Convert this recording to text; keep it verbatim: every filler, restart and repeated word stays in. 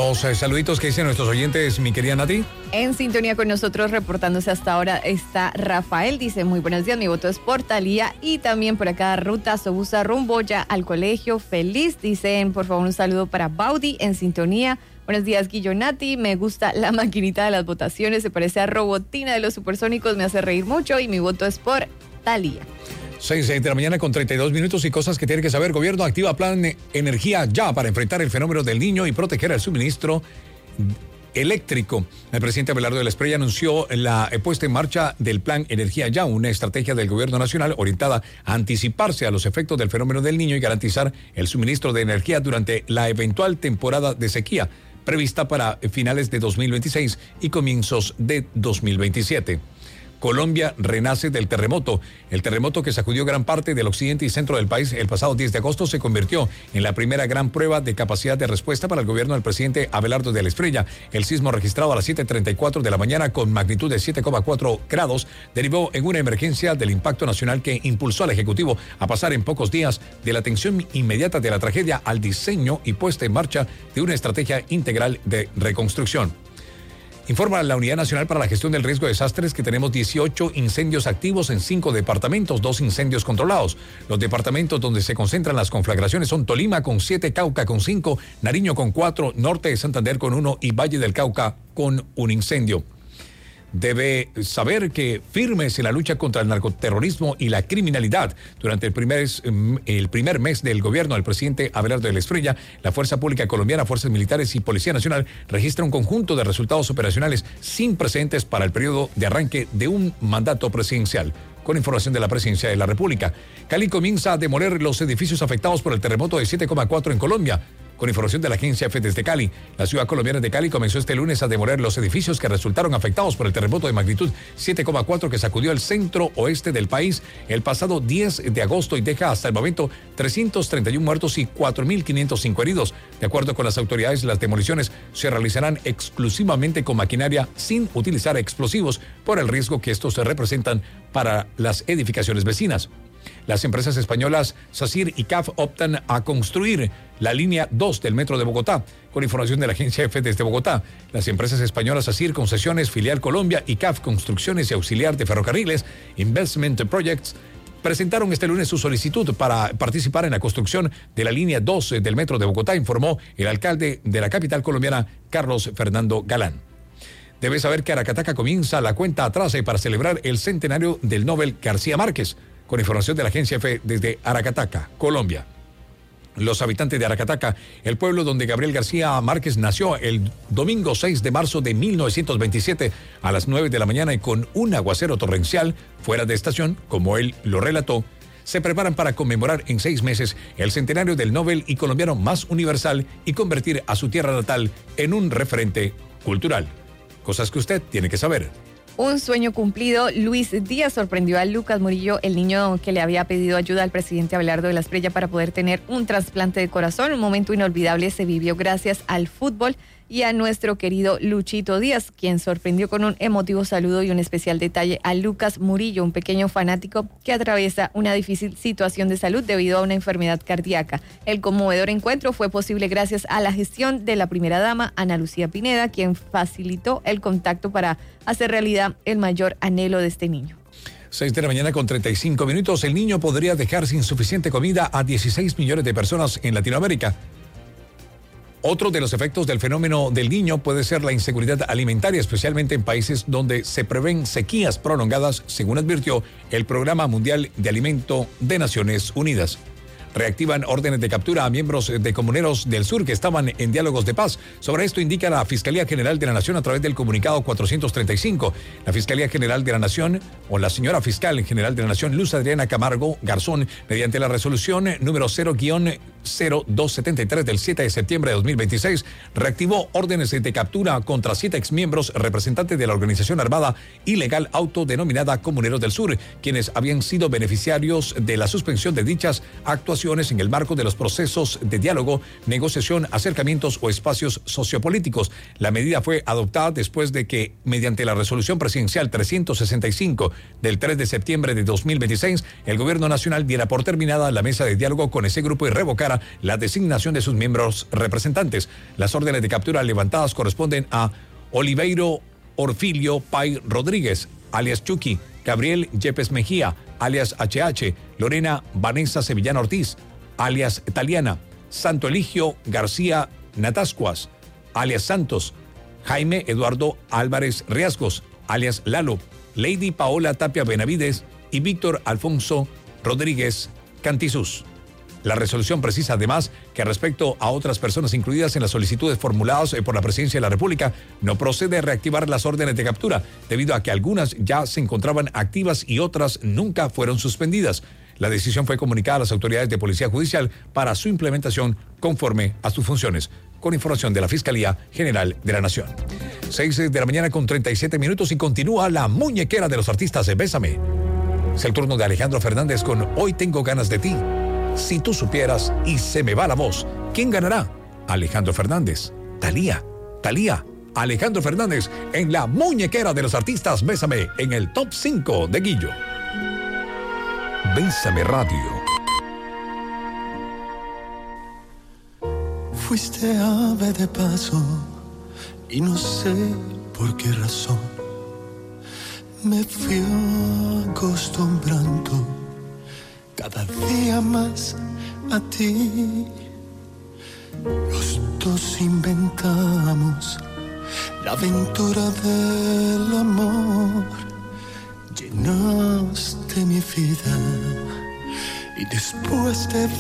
Los eh, saluditos que dicen nuestros oyentes, mi querida Nati. En sintonía con nosotros, reportándose hasta ahora, está Rafael. Dice, muy buenos días, mi voto es por Thalía. Y también por acá, Ruta Sobusa rumbo ya al colegio. Feliz. Dicen, por favor, un saludo para Baudi en sintonía. Buenos días, Guillo, Nati. Me gusta la maquinita de las votaciones. Se parece a Robotina de los Supersónicos. Me hace reír mucho y mi voto es por Thalía. seis de la mañana con treinta y dos minutos y cosas que tiene que saber. Gobierno activa plan Energía Ya para enfrentar el fenómeno del Niño y proteger el suministro eléctrico. El presidente Abelardo de la Espriella anunció la puesta en marcha del plan Energía Ya, una estrategia del gobierno nacional orientada a anticiparse a los efectos del fenómeno del Niño y garantizar el suministro de energía durante la eventual temporada de sequía prevista para finales de dos mil veintiséis y comienzos de dos mil veintisiete. Colombia renace del terremoto. El terremoto que sacudió gran parte del occidente y centro del país el pasado diez de agosto se convirtió en la primera gran prueba de capacidad de respuesta para el gobierno del presidente Abelardo de la Espriella. El sismo registrado a las siete treinta y cuatro de la mañana con magnitud de siete coma cuatro grados derivó en una emergencia del impacto nacional que impulsó al Ejecutivo a pasar en pocos días de la atención inmediata de la tragedia al diseño y puesta en marcha de una estrategia integral de reconstrucción. Informa la Unidad Nacional para la Gestión del Riesgo de Desastres que tenemos dieciocho incendios activos en cinco departamentos, dos incendios controlados. Los departamentos donde se concentran las conflagraciones son Tolima con siete, Cauca con cinco, Nariño con cuatro, Norte de Santander con uno y Valle del Cauca con un incendio. Debe saber que firmes en la lucha contra el narcoterrorismo y la criminalidad. Durante el primer, el primer mes del gobierno del presidente Abelardo de la Espriella, la Fuerza Pública Colombiana, Fuerzas Militares y Policía Nacional registra un conjunto de resultados operacionales sin precedentes para el periodo de arranque de un mandato presidencial. Con información de la Presidencia de la República, Cali comienza a demoler los edificios afectados por el terremoto de siete coma cuatro en Colombia. Con información de la agencia F desde Cali, la ciudad colombiana de Cali comenzó este lunes a demoler los edificios que resultaron afectados por el terremoto de magnitud siete coma cuatro que sacudió el centro oeste del país el pasado diez de agosto y deja hasta el momento trescientos treinta y uno muertos y cuatro mil quinientos cinco heridos. De acuerdo con las autoridades, las demoliciones se realizarán exclusivamente con maquinaria sin utilizar explosivos por el riesgo que estos se representan para las edificaciones vecinas. Las empresas españolas SACIR y C A F optan a construir la línea dos del Metro de Bogotá. Con información de la agencia F desde Bogotá, las empresas españolas SACIR Concesiones, Filial Colombia y C A F Construcciones y Auxiliar de Ferrocarriles, Investment Projects, presentaron este lunes su solicitud para participar en la construcción de la línea dos del Metro de Bogotá, informó el alcalde de la capital colombiana, Carlos Fernando Galán. Debe saber que Aracataca comienza la cuenta atrás para celebrar el centenario del Nobel García Márquez. Con información de la agencia F desde Aracataca, Colombia. Los habitantes de Aracataca, el pueblo donde Gabriel García Márquez nació el domingo seis de marzo de mil novecientos veintisiete a las nueve de la mañana y con un aguacero torrencial fuera de estación, como él lo relató, se preparan para conmemorar en seis meses el centenario del Nobel y colombiano más universal y convertir a su tierra natal en un referente cultural. Cosas que usted tiene que saber. Un sueño cumplido. Luis Díaz sorprendió a Lucas Murillo, el niño que le había pedido ayuda al presidente Abelardo de la Espriella para poder tener un trasplante de corazón. Un momento inolvidable se vivió gracias al fútbol y a nuestro querido Luchito Díaz, quien sorprendió con un emotivo saludo y un especial detalle a Lucas Murillo, un pequeño fanático que atraviesa una difícil situación de salud debido a una enfermedad cardíaca. El conmovedor encuentro fue posible gracias a la gestión de la primera dama, Ana Lucía Pineda, quien facilitó el contacto para hacer realidad el mayor anhelo de este niño. seis de la mañana con treinta y cinco minutos. El niño podría dejar sin suficiente comida a dieciséis millones de personas en Latinoamérica. Otro de los efectos del fenómeno del Niño puede ser la inseguridad alimentaria, especialmente en países donde se prevén sequías prolongadas, según advirtió el Programa Mundial de Alimento de Naciones Unidas. Reactivan órdenes de captura a miembros de comuneros del sur que estaban en diálogos de paz. Sobre esto indica la Fiscalía General de la Nación a través del comunicado cuatrocientos treinta y cinco. La Fiscalía General de la Nación, o la señora Fiscal General de la Nación, Luz Adriana Camargo Garzón, mediante la resolución número cero cero dos setenta y tres del siete de septiembre de dos mil veintiséis, reactivó órdenes de captura contra siete exmiembros representantes de la organización armada ilegal autodenominada Comuneros del Sur, quienes habían sido beneficiarios de la suspensión de dichas actuaciones relaciones en el marco de los procesos de diálogo, negociación, acercamientos o espacios sociopolíticos. La medida fue adoptada después de que, mediante la resolución presidencial trescientos sesenta y cinco del tres de septiembre de dos mil veintiséis, el gobierno nacional diera por terminada la mesa de diálogo con ese grupo y revocara la designación de sus miembros representantes. Las órdenes de captura levantadas corresponden a Oliveiro Orfilio Pay Rodríguez, alias Chucky, Gabriel Yepes Mejía, alias H H, Lorena Vanessa Sevillana Ortiz, alias Taliana, Santo Eligio García Natascuas, alias Santos, Jaime Eduardo Álvarez Riasgos, alias Lalo, Lady Paola Tapia Benavides y Víctor Alfonso Rodríguez Cantizús. La resolución precisa además que respecto a otras personas incluidas en las solicitudes formuladas por la Presidencia de la República, no procede reactivar las órdenes de captura, debido a que algunas ya se encontraban activas y otras nunca fueron suspendidas. La decisión fue comunicada a las autoridades de Policía Judicial para su implementación conforme a sus funciones. Con información de la Fiscalía General de la Nación. seis de la mañana con treinta y siete minutos y continúa la muñequera de los artistas de Bésame. Es el turno de Alejandro Fernández con Hoy Tengo Ganas de Ti. Si tú supieras y se me va la voz, ¿quién ganará? Alejandro Fernández, Thalía, Thalía, Alejandro Fernández en la muñequera de los artistas Bésame en el top cinco de Guillo. Bésame Radio. Fuiste ave de paso y no sé por qué razón me fui acostumbrando cada día más a ti. Los dos inventamos la aventura del amor. Llenaste mi vida y después de